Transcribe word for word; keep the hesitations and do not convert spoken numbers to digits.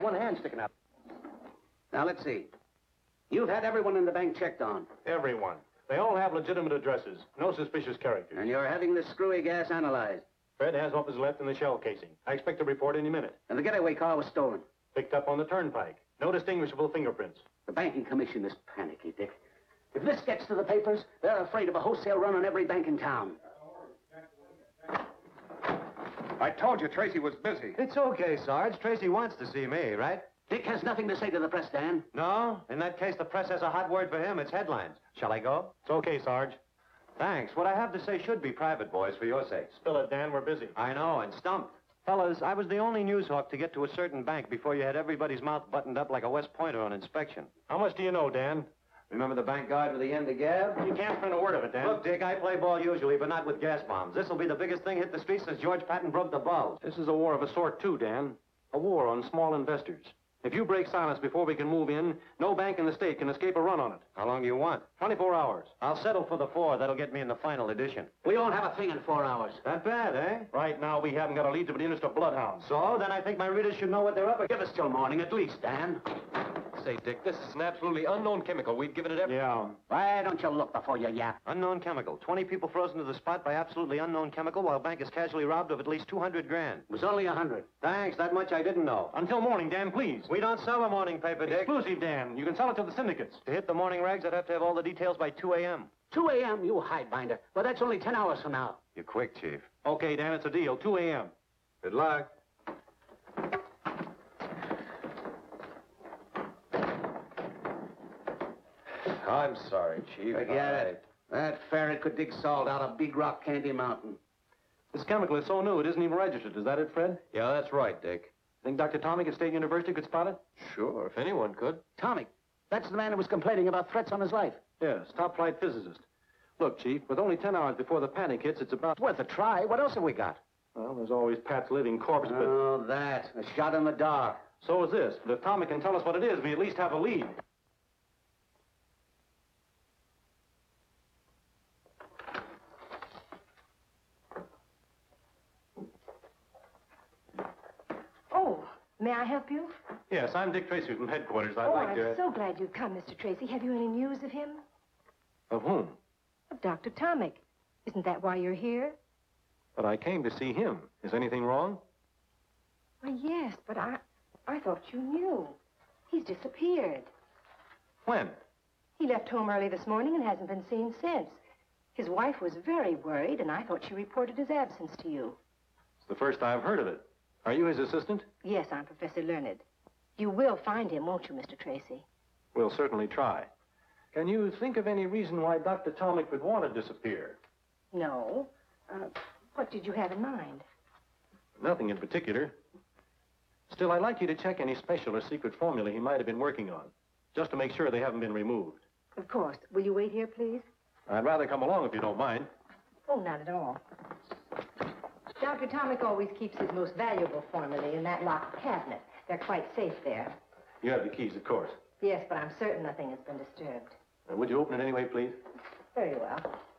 One hand sticking out. Now, let's see. You've had everyone in the bank checked on. Everyone. They all have legitimate addresses. No suspicious characters. And you're having the screwy gas analyzed. Fred has what was left in the shell casing. I expect a report any minute. And the getaway car was stolen. Picked up on the turnpike. No distinguishable fingerprints. The banking commission is panicky, Dick. If this gets to the papers, they're afraid of a wholesale run on every bank in town. I told you Tracy was busy. It's okay, Sarge. Tracy wants to see me, right? Dick has nothing to say to the press, Dan. No? In that case, the press has a hot word for him. It's headlines. Shall I go? It's okay, Sarge. Thanks. What I have to say should be private, boys, for your sakes. Spill it, Dan. We're busy. I know, and stumped. Fellas, I was the only news hawk to get to a certain bank before you had everybody's mouth buttoned up like a West Pointer on inspection. How much do you know, Dan? Remember the bank guard with the end of gab? You can't print a word of it, Dan. Look, Dick, I play ball usually, but not with gas bombs. This'll be the biggest thing hit the streets since George Patton broke the bulge. This is a war of a sort, too, Dan. A war on small investors. If you break silence before we can move in, no bank in the state can escape a run on it. How long do you want? twenty-four hours. I'll settle for the four. That'll get me in the final edition. We won't have a thing in four hours. That bad, eh? Right now, we haven't got a lead to the interest of bloodhounds. So, then I think my readers should know what they're up against. Give us till morning at least, Dan. Say, Dick, this is an absolutely unknown chemical. We've given it every... Yeah. Why don't you look before you yap? Unknown chemical. twenty people frozen to the spot by absolutely unknown chemical while bank is casually robbed of at least two hundred grand. It was only a hundred. Thanks, that much I didn't know. Until morning, Dan, please. We don't sell a morning paper, Dick. Exclusive, Dan. You can sell it to the syndicates. To hit the morning rags, I'd have to have all the details by two a m two a m, you hidebinder. Well, that's only ten hours from now. You're quick, Chief. Okay, Dan, it's a deal. two a m Good luck. I'm sorry, Chief. Forget it. That ferret could dig salt out of Big Rock Candy Mountain. This chemical is so new, it isn't even registered. Is that it, Fred? Yeah, that's right, Dick. Think Doctor Tomic at State University could spot it? Sure, if anyone could. Tomic, that's the man who was complaining about threats on his life. Yes, top-flight physicist. Look, Chief, with only ten hours before the panic hits, it's about... It's worth a try. What else have we got? Well, there's always Pat's living corpse, but... Oh, that. A shot in the dark. So is this. But if Tomic can tell us what it is, we at least have a lead. Oh, may I help you? Yes, I'm Dick Tracy from headquarters. I'd oh, like I'm to... so glad you've come, Mister Tracy. Have you any news of him? Of whom? Of Doctor Tomic. Isn't that why you're here? But I came to see him. Is anything wrong? Why, yes, but I... I thought you knew. He's disappeared. When? He left home early this morning and hasn't been seen since. His wife was very worried, and I thought she reported his absence to you. It's the first I've heard of it. Are you his assistant? Yes, I'm Professor Learned. You will find him, won't you, Mister Tracy? We'll certainly try. Can you think of any reason why Doctor Tomic would want to disappear? No. Uh, what did you have in mind? Nothing in particular. Still, I'd like you to check any special or secret formula he might have been working on, just to make sure they haven't been removed. Of course. Will you wait here, please? I'd rather come along if you don't mind. Oh, not at all. Doctor Tomic always keeps his most valuable formulae in that locked cabinet. They're quite safe there. You have the keys, of course. Yes, but I'm certain nothing has been disturbed. Uh, would you open it anyway, please? Very well.